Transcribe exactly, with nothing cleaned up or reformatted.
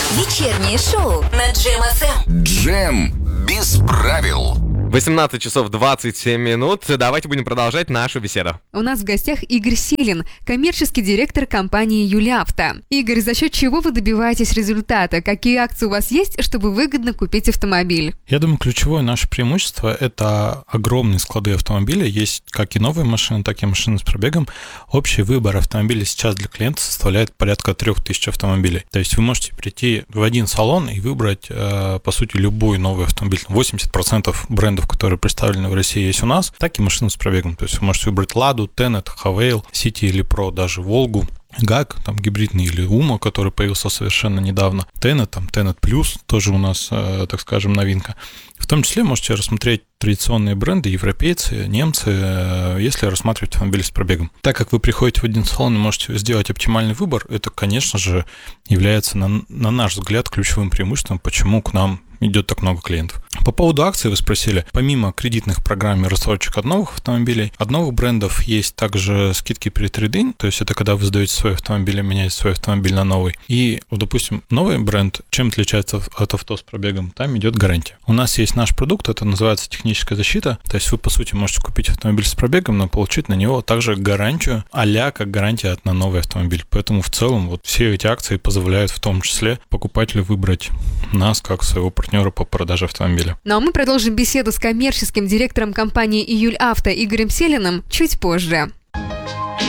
Вечернее шоу на Джем эф эм. Джем без правил. восемнадцать часов двадцать семь минут. Давайте будем продолжать нашу беседу. У нас в гостях Игорь Селин, коммерческий директор компании Юлавто. Игорь, за счет чего вы добиваетесь результата? Какие акции у вас есть, чтобы выгодно купить автомобиль? Я думаю, ключевое наше преимущество – это огромные склады автомобиля. Есть как и новые машины, так и машины с пробегом. Общий выбор автомобилей сейчас для клиента составляет порядка трех тысяч автомобилей. То есть вы можете прийти в один салон и выбрать, по сути, любой новый автомобиль. восемьдесят процентов брендов, которые представлены в России, есть у нас, так и машины с пробегом. То есть вы можете выбрать Ладу, Тенет, Хавейл, Сити или Про, даже Волгу, ГАК, там гибридный, или Умо, который появился совершенно недавно, Тенет, там Тенет Плюс, тоже у нас, э, так скажем, новинка. В том числе можете рассмотреть традиционные бренды, европейцы, немцы, э, если рассматривать автомобили с пробегом. Так как вы приходите в один салон и можете сделать оптимальный выбор, это, конечно же, является, на, на наш взгляд, ключевым преимуществом, почему к нам идет так много клиентов. По поводу акций вы спросили. Помимо кредитных программ и рассрочек от новых автомобилей, от новых брендов есть также скидки при трейд-ин, то есть это когда вы сдаете свой автомобиль и меняете свой автомобиль на новый. И, вот, допустим, новый бренд, чем отличается от авто с пробегом? Там идет гарантия. У нас есть наш продукт, это называется техническая защита, то есть вы, по сути, можете купить автомобиль с пробегом, но получить на него также гарантию, а-ля как гарантия на новый автомобиль. Поэтому в целом вот все эти акции позволяют в том числе покупателю выбрать нас как своего партнера по продаже автомобиля. Ну а мы продолжим беседу с коммерческим директором компании Юлавто Игорем Селиным чуть позже.